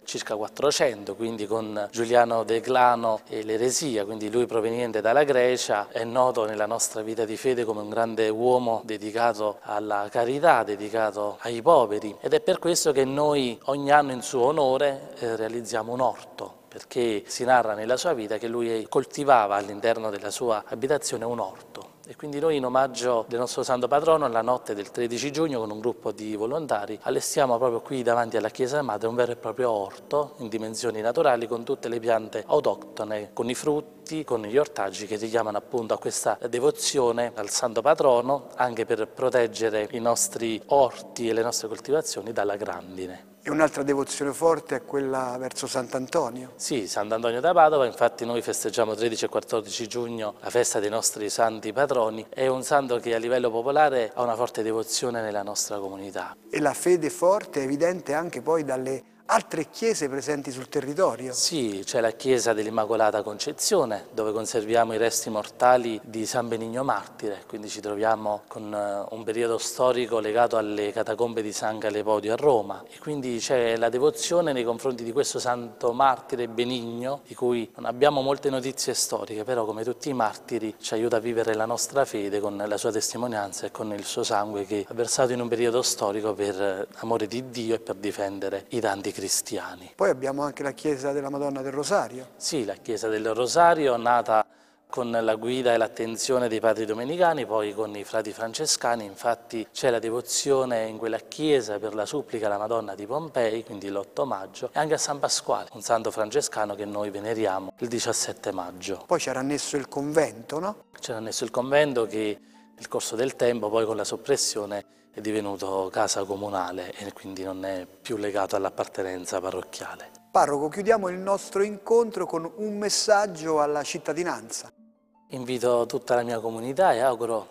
circa 400, quindi con Giuliano Declano e l'eresia, quindi lui proveniente dalla Grecia, è noto nella nostra vita di fede come un grande uomo dedicato alla carità, dedicato ai poveri, ed è per questo che noi ogni anno in suo onore realizziamo un orto, perché si narra nella sua vita che lui coltivava all'interno della sua abitazione un orto. E quindi noi in omaggio del nostro santo patrono, la notte del 13 giugno, con un gruppo di volontari, allestiamo proprio qui davanti alla chiesa madre un vero e proprio orto in dimensioni naturali, con tutte le piante autoctone, con i frutti, con gli ortaggi che richiamano appunto a questa devozione al santo patrono, anche per proteggere i nostri orti e le nostre coltivazioni dalla grandine. E un'altra devozione forte è quella verso Sant'Antonio. Sì, Sant'Antonio da Padova, infatti noi festeggiamo 13 e 14 giugno la festa dei nostri santi patroni, è un santo che a livello popolare ha una forte devozione nella nostra comunità. E la fede forte è evidente anche poi dalle altre chiese presenti sul territorio. Sì, c'è la chiesa dell'Immacolata Concezione, dove conserviamo i resti mortali di San Benigno Martire, quindi ci troviamo con un periodo storico legato alle catacombe di San Galepodio a Roma, e quindi c'è la devozione nei confronti di questo santo martire benigno, di cui non abbiamo molte notizie storiche, però come tutti i martiri ci aiuta a vivere la nostra fede con la sua testimonianza e con il suo sangue che ha versato in un periodo storico per amore di Dio e per difendere i tanti cristiani. Poi abbiamo anche la chiesa della Madonna del Rosario. Sì, la chiesa del Rosario, nata con la guida e l'attenzione dei padri domenicani, poi con i frati francescani. Infatti c'è la devozione in quella chiesa per la supplica alla Madonna di Pompei, quindi l'8 maggio, e anche a San Pasquale, un santo francescano che noi veneriamo il 17 maggio. Poi c'era annesso il convento, no? C'era annesso il convento che nel corso del tempo, poi con la soppressione, è divenuto casa comunale e quindi non è più legato all'appartenenza parrocchiale. Parroco, chiudiamo il nostro incontro con un messaggio alla cittadinanza. Invito tutta la mia comunità e auguro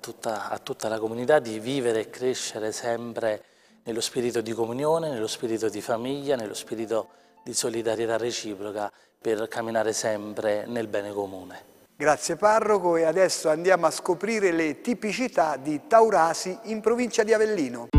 a tutta la comunità di vivere e crescere sempre nello spirito di comunione, nello spirito di famiglia, nello spirito di solidarietà reciproca, per camminare sempre nel bene comune. Grazie parroco, e adesso andiamo a scoprire le tipicità di Taurasi in provincia di Avellino.